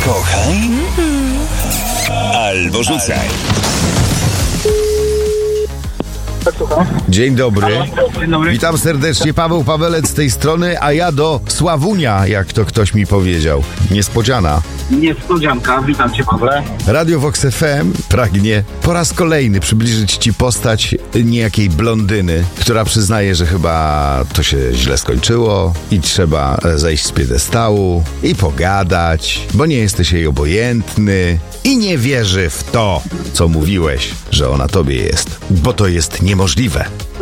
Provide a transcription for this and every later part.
Kochaj albo rzucaj. Dzień dobry. Witam serdecznie, Paweł Pawelec z tej strony, a ja do Sławunia, jak to ktoś mi powiedział. Niespodzianka, witam Cię, Pawle. Radio Vox FM pragnie po raz kolejny przybliżyć Ci postać niejakiej blondyny, która przyznaje, że chyba to się źle skończyło i trzeba zejść z piedestału i pogadać, bo nie jesteś jej obojętny i nie wierzy w to, co mówiłeś, że ona tobie jest, bo to jest niemożliwe.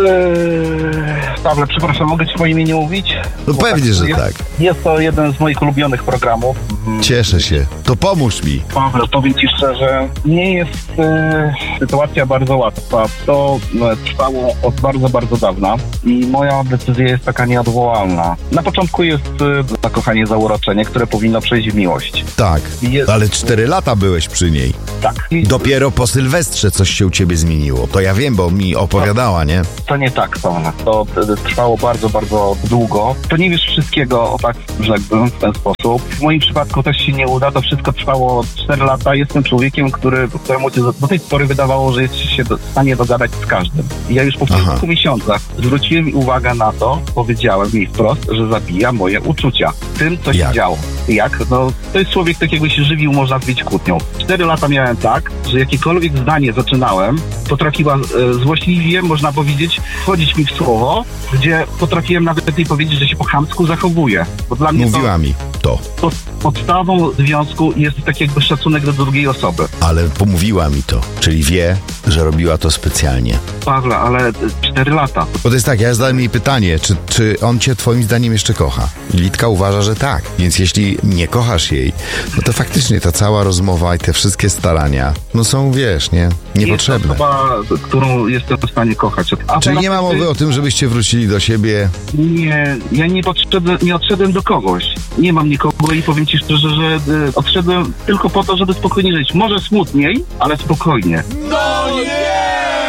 Pawle, przepraszam, mogę Ci po imieniu mówić? No pewnie, że tak. Jest to jeden z moich ulubionych programów. Cieszę się. To pomóż mi. Paweł, powiem Ci szczerze, nie jest sytuazacja bardzo łatwa. To trwało od bardzo, bardzo dawna i moja decyzja jest taka nieodwołalna. Na początku jest zakochanie, zauroczenie, które powinno przejść w miłość. Tak, ale 4 lata byłeś przy niej. Tak. Dopiero po Sylwestrze coś się u ciebie zmieniło. To ja wiem, bo mi opowiadała, nie? To nie tak, Paweł. To trwało bardzo, bardzo długo. To nie wiesz wszystkiego, o tak rzekłbym, w ten sposób. W moim przypadku też się nie uda. To wszystko trwało 4 lata. Jestem człowiekiem, któremu do tej pory wydawało, że jest się w stanie dogadać z każdym. I ja już po kilku miesiącach zwróciłem uwagę na to, powiedziałem jej wprost, że zabija moje uczucia. Tym, co się działo. Jak? No, to jest człowiek, tak jakby się żywił, można powiedzieć, kłótnią. 4 lata miałem tak, że jakiekolwiek zdanie zaczynałem, potrafiła złośliwie, można powiedzieć, wchodzić mi w słowo, gdzie potrafiłem nawet jej powiedzieć, że się po chamsku zachowuję. Bo dla mnie mówiła mi to. Podstawą związku jest tak jakby szacunek do drugiej osoby. Ale pomówiła mi to, czyli wie, że robiła to specjalnie. Pawle, ale 4 lata. Bo to jest tak, ja zadałem jej pytanie, czy on cię twoim zdaniem jeszcze kocha? I Litka uważa, że tak. Więc jeśli nie kochasz jej, no to faktycznie ta cała rozmowa i te wszystkie starania, no są, wiesz, niepotrzebne. Jest to osoba, którą jestem w stanie kochać. Czyli nie ma mowy o tym, żebyście wrócili do siebie? Nie, ja nie odszedłem do kogoś. Nie mam nikogo i powiem Ci szczerze, że odszedłem tylko po to, żeby spokojnie żyć. Może smutniej, ale spokojnie. No nie!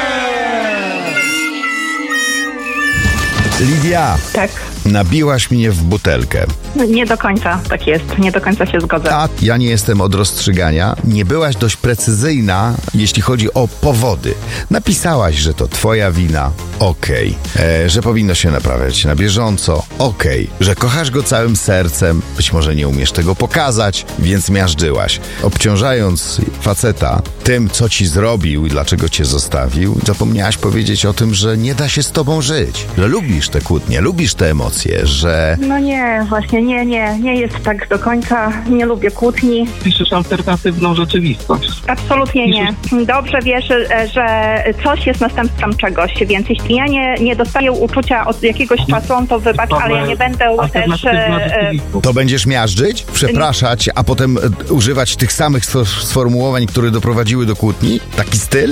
Lidia. Tak. Nabiłaś mnie w butelkę. Nie do końca tak jest. Nie do końca się zgodzę. A ja nie jestem od rozstrzygania. Nie byłaś dość precyzyjna, jeśli chodzi o powody. Napisałaś, że to twoja wina. Okej. Że powinno się naprawiać na bieżąco. Okej. Że kochasz go całym sercem. Być może nie umiesz tego pokazać, więc miażdżyłaś. Obciążając faceta tym, co ci zrobił i dlaczego cię zostawił, zapomniałaś powiedzieć o tym, że nie da się z tobą żyć. Że lubisz te kłótnie, lubisz te emocje, że... No nie, właśnie nie jest tak do końca. Nie lubię kłótni. Piszesz alternatywną rzeczywistość. Absolutnie nie. Dobrze wiesz, że coś jest następstwem czegoś, więc jeśli ja nie dostaję uczucia od jakiegoś czasu, to wybacz, ale ja nie będę też... To będziesz miażdżyć, przepraszać, a potem używać tych samych sformułowań, które doprowadziły do kłótni? Taki styl?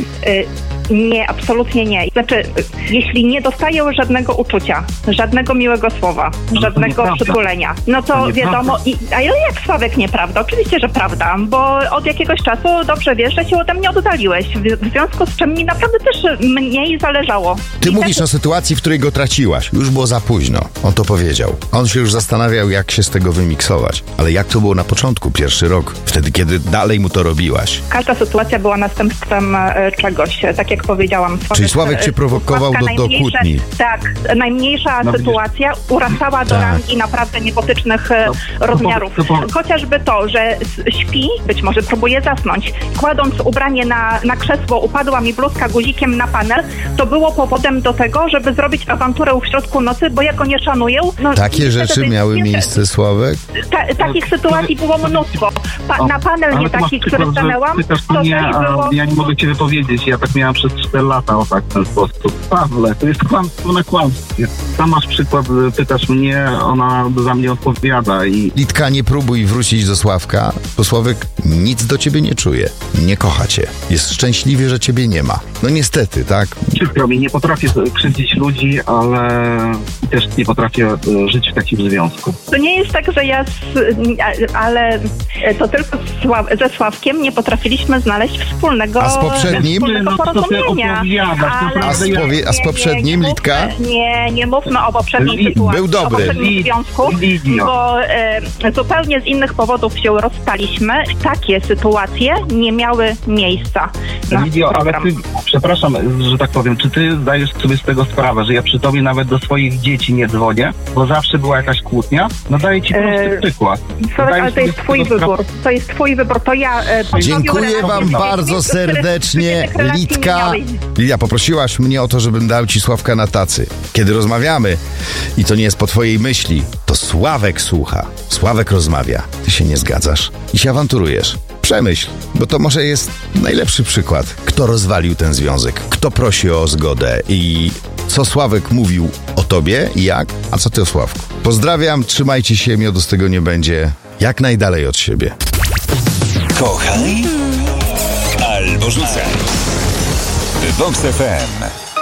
Nie, absolutnie nie. Znaczy, jeśli nie dostaję żadnego uczucia, żadnego miłego słowa, żadnego przytulenia, no to wiadomo, ale jak, Sławek, nieprawda? Oczywiście, że prawda, bo od jakiegoś czasu dobrze wiesz, że się ode mnie oddaliłeś, w związku z czym mi naprawdę też mniej zależało. Ty mówisz o sytuacji, w której go traciłaś. Już było za późno. On to powiedział. On się już zastanawiał, jak się z tego wymiksować. Ale jak to było na początku, pierwszy rok? Wtedy, kiedy dalej mu to robiłaś. Każda sytuacja była następstwem czegoś, tak jak powiedziałam. Czyli Sławek cię prowokował do kłótni. Tak, najmniejsza sytuacja urastała do rangi naprawdę niebotycznych rozmiarów. Chociażby to, że śpi, być może próbuje zasnąć, kładąc ubranie na krzesło, upadła mi bluzka guzikiem na panel, to było powodem do tego, żeby zrobić awanturę w środku nocy, bo ja go nie szanuję. Takie rzeczy miały miejsce, Sławek? Takich sytuacji było mnóstwo. Na panel nie taki, który stanęłam, to było... Ja nie mogę Cię wypowiedzieć, ja tak miałam przez 4 lata, o tak, w ten sposób. Pawle, to jest kłamstwo na kłamstwie. Sam masz przykład, pytasz mnie, ona za mnie odpowiada i... Litka, nie próbuj wrócić do Sławka, bo Sławek nic do ciebie nie czuje. Nie kocha cię. Jest szczęśliwy, że ciebie nie ma. No niestety, tak? Przykro mi, nie potrafię krzywdzić ludzi, ale też nie potrafię żyć w takim związku. To nie jest tak, że ale to tylko ze Sławkiem nie potrafiliśmy znaleźć wspólnego A z poprzednim? porozumienia. A z poprzednim, Litka? Nie mówmy o poprzedniej sytuacji. Był dobry. O poprzednim związku, bo zupełnie z innych powodów się rozstaliśmy. Takie sytuacje nie miały miejsca. Lidio, ale ty, przepraszam, że tak powiem, czy ty zdajesz sobie z tego sprawę, że ja przy tobie nawet do swoich dzieci nie dzwonię, bo zawsze była jakaś kłótnia? No daję ci prosty przykład. Ale to jest twój wybór. To jest twój wybór. To ja... Dziękuję wam bardzo serdecznie, Litka. Lidia, poprosiłaś mnie o to, żebym dał ci Sławka na tacy. Kiedy rozmawiamy i to nie jest po twojej myśli, to Sławek słucha. Sławek rozmawia. Ty się nie zgadzasz i się awanturujesz. Przemyśl, bo to może jest najlepszy przykład. Kto rozwalił ten związek? Kto prosi o zgodę? I co Sławek mówił o tobie i jak? A co ty o Sławku? Pozdrawiam, trzymajcie się, miodu z tego nie będzie. Jak najdalej od siebie. Kochaj albo rzucaj. Vox FM.